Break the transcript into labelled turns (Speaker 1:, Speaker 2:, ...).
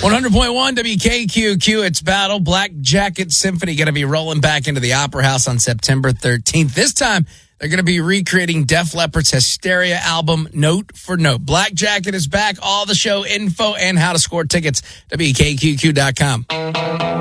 Speaker 1: 100.1 WKQQ, it's Battle. Black Jacket Symphony going to be rolling back into the Opera House on September 13th. This time, they're going to be recreating Def Leppard's Hysteria album, Note for Note. Black Jacket is back. All the show info and how to score tickets, WKQQ.com.